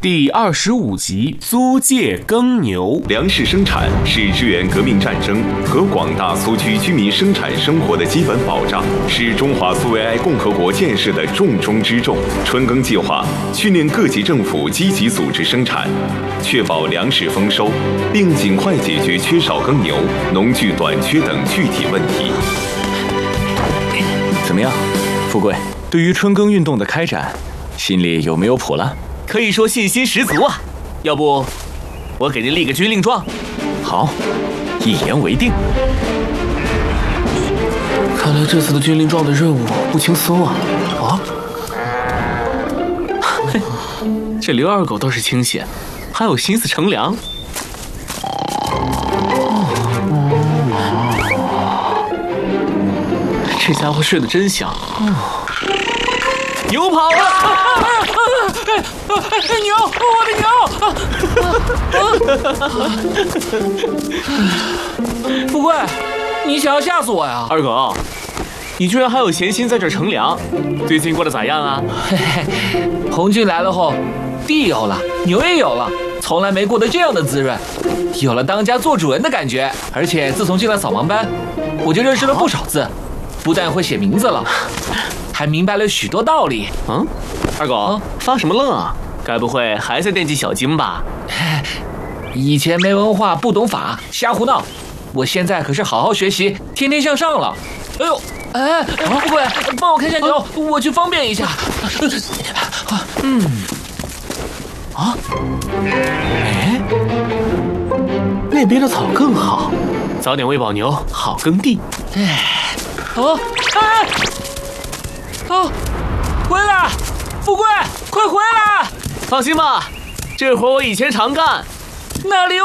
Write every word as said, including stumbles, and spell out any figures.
第二十五集租借耕牛。 粮食生产是支援革命战争和广大苏区居民生产生活的基本保障，是中华苏维埃共和国建设的重中之重。春耕计划训练各级政府积极组织生产，确保粮食丰收，并尽快解决缺少耕牛、农具短缺等具体问题。 怎么样，富贵？对于春耕运动的开展，心里有没有谱了？ 可以说信心十足啊！要不，我给您立个军令状。 好，一言为定。 看来这次的军令状的任务不轻松啊！啊？ 嘿，这刘二狗倒是清闲，还有心思乘凉。这家伙睡得真香。牛跑了！ 牛，我的牛！富贵，你想要吓死我呀？ 二狗，你居然还有闲心在这乘凉，最近过得咋样啊？ 嘿嘿，红军来了后，地有了，牛也有了，从来没过得这样的滋润，有了当家做主人的感觉。而且自从进了扫盲班，我就认识了不少字，不但会写名字了，还明白了许多道理。 嗯，二狗、啊、发什么愣啊？该不会还在惦记小金吧？ 以前没文化不懂法，瞎胡闹。我现在可是好好学习，天天向上了。哎呦，哎，富贵，帮我看下牛，啊、我去方便一下。嗯，啊，哎， 那边的草更好，早点喂饱牛，好耕地。 哎，哦，哎，哦，回来，富贵，快回来！ 放心吧，这活我以前常干。 那里有